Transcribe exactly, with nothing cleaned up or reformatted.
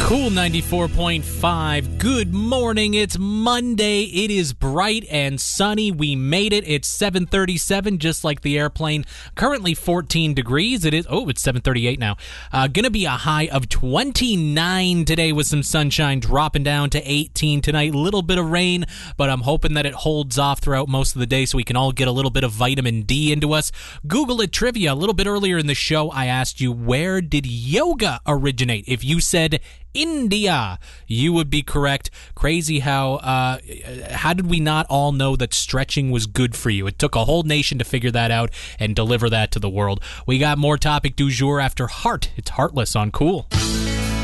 Cool ninety-four point five. Good morning. It's Monday. It is bright and sunny. We made it. It's seven thirty-seven, just like the airplane. Currently fourteen degrees. It is. Oh, it's seven thirty-eight now. Uh, gonna be a high of twenty-nine today with some sunshine, dropping down to eighteen tonight. Little bit of rain, but I'm hoping that it holds off throughout most of the day so we can all get a little bit of vitamin D into us. Google it trivia. A little bit earlier in the show, I asked you, where did yoga originate? If you said India, you would be correct. Crazy how uh, how did we not all know that stretching was good for you? It took a whole nation to figure that out and deliver that to the world. We got more topic du jour after Heart. It's Heartless on Cool.